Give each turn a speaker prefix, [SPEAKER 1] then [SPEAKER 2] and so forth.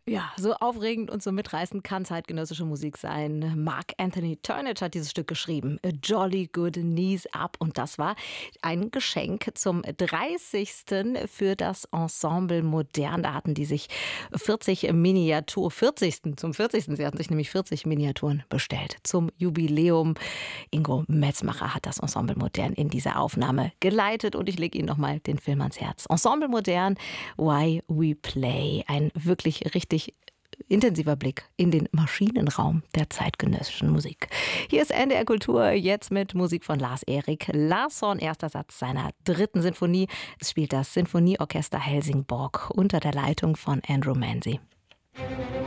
[SPEAKER 1] Ja, so aufregend und so mitreißend kann zeitgenössische Musik sein. Mark Anthony Turnage hat dieses Stück geschrieben. A Jolly Good Knees Up. Und das war ein Geschenk zum 30. für das Ensemble Modern. Da hatten die sich 40. Zum 40. Sie hatten sich nämlich 40 Miniaturen bestellt zum Jubiläum. Ingo Metzmacher hat das Ensemble Modern in dieser Aufnahme geleitet. Und ich lege Ihnen nochmal den Film ans Herz. Ensemble Modern, Why We Play. Ein wirklich richtig intensiver Blick in den Maschinenraum der zeitgenössischen Musik. Hier ist NDR Kultur, jetzt mit Musik von Lars-Erik Larsson, erster Satz seiner 3. Sinfonie. Es spielt das Sinfonieorchester Helsingborg unter der Leitung von Andrew Manzi.